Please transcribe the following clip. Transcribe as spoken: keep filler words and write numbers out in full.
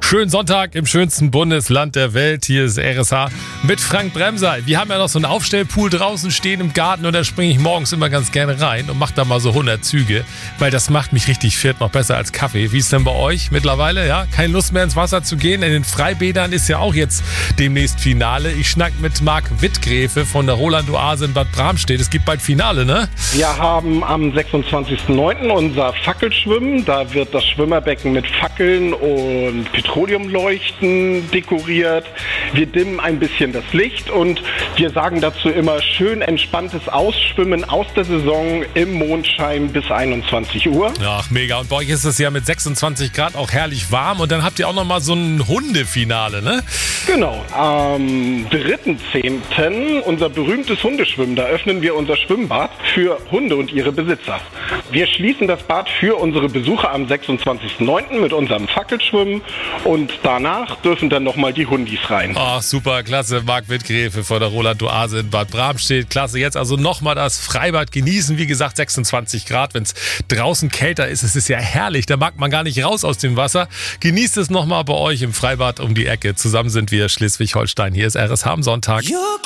Schönen Sonntag im schönsten Bundesland der Welt. Hier ist R S H mit Frank Bremser. Wir haben ja noch so einen Aufstellpool draußen stehen im Garten und da springe ich morgens immer ganz gerne rein und mache da mal so hundert Züge, weil das macht mich richtig fit, noch besser als Kaffee. Wie ist denn bei euch mittlerweile? Ja, keine Lust mehr ins Wasser zu gehen. In den Freibädern ist ja auch jetzt demnächst Finale. Ich schnack mit Marc Wittgräfe von der Roland-Oase in Bad Bramstedt. Es gibt bald Finale, ne? Wir haben am sechsundzwanzigsten neunten unser Fackelschwimmen. Da wird das Schwimmerbecken mit Fackeln und Petroleumleuchten dekoriert. Wir dimmen ein bisschen das Licht und wir sagen dazu immer schön entspanntes Ausschwimmen aus der Saison im Mondschein bis einundzwanzig Uhr. Ach, mega. Und bei euch ist es ja mit sechsundzwanzig Grad auch herrlich warm. Und dann habt ihr auch noch mal so ein Hundefinale, ne? Genau. Am dritten zehnten unser berühmtes Hundeschwimmen. Da öffnen wir unser Schwimmbad für Hunde und ihre Besitzer. Wir schließen das Bad für unsere Besucher am sechsundzwanzigsten neunten mit unserem Fackelschwimmen. Und danach dürfen dann nochmal die Hundis rein. Ach, super, klasse. Marc Wittgräfe von der Roland-Oase in Bad Bramstedt. Klasse. Jetzt also nochmal das Freibad genießen. Wie gesagt, sechsundzwanzig Grad. Wenn es draußen kälter ist, es ist ja herrlich. Da mag man gar nicht raus aus dem Wasser. Genießt es nochmal bei euch im Freibad um die Ecke. Zusammen sind wir Schleswig-Holstein. Hier ist R S H am Sonntag.